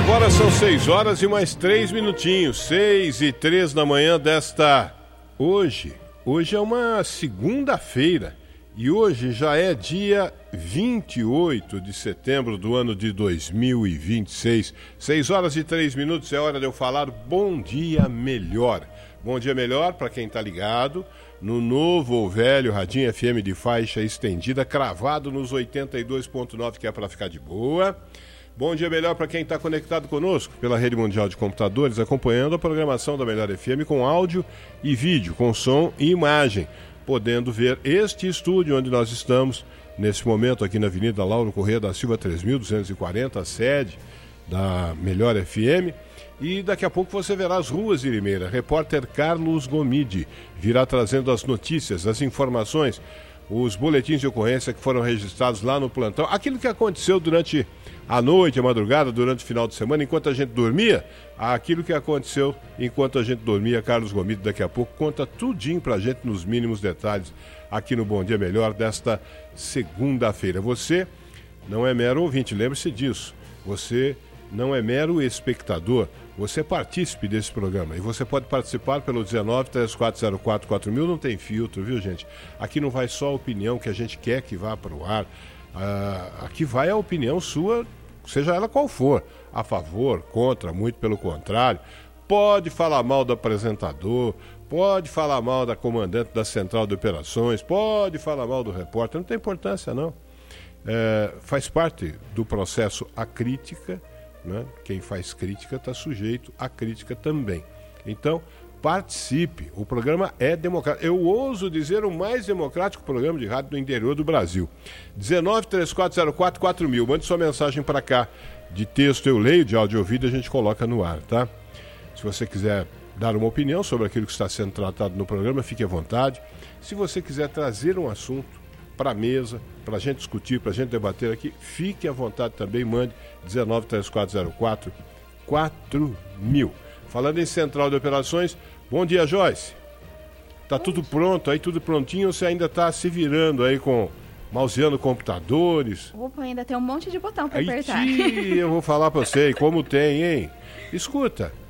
Agora são 6 horas e mais 3 minutinhos, 6:03 da manhã desta... Hoje é uma segunda-feira e hoje já é dia 28 de setembro do ano de 2026. 6 horas e 3 minutos, é hora de eu falar Bom Dia Melhor. Bom Dia Melhor para quem tá ligado no novo ou velho Radinho FM de faixa estendida, cravado nos 82.9, que é para ficar de boa. Bom dia melhor para quem está conectado conosco pela Rede Mundial de Computadores, acompanhando a programação da Melhor FM com áudio e vídeo, com som e imagem, podendo ver este estúdio onde nós estamos, nesse momento aqui na Avenida Lauro Corrêa da Silva 3240, a sede da Melhor FM. E daqui a pouco você verá as ruas de Limeira. Repórter Carlos Gomide virá trazendo as notícias, as informações, os boletins de ocorrência que foram registrados lá no plantão, aquilo que aconteceu durante a noite, a madrugada, durante o final de semana, enquanto a gente dormia, aquilo que aconteceu enquanto a gente dormia. Carlos Gomide daqui a pouco conta tudinho pra gente nos mínimos detalhes aqui no Bom Dia Melhor desta segunda-feira. Você não é mero ouvinte, lembre-se disso. Você não é mero espectador, você é partícipe desse programa e você pode participar pelo 19-3404-4000, não tem filtro, viu, gente? Aqui não vai só a opinião que a gente quer que vá para o ar, aqui vai a opinião sua, seja ela qual for, a favor, contra, muito pelo contrário. Pode falar mal do apresentador, pode falar mal da comandante da central de operações, pode falar mal do repórter, não tem importância não. Faz parte do processo a crítica, né? Quem faz crítica está sujeito à crítica também. Então, participe. O programa é democrático. Eu ouso dizer o mais democrático programa de rádio do interior do Brasil. 19-3404-4000. Mande sua mensagem para cá. De texto eu leio, de áudio ouvido a gente coloca no ar, tá? Se você quiser dar uma opinião sobre aquilo que está sendo tratado no programa, fique à vontade. Se você quiser trazer um assunto para a mesa, para a gente discutir, para a gente debater aqui, fique à vontade também, mande 19-3404-4000. Falando em central de operações, bom dia, Joyce. Tá tudo pronto aí, tudo prontinho, ou você ainda tá se virando aí mauseando computadores? Opa, ainda tem um monte de botão para apertar. Eu vou falar para você, como tem, hein? Escuta,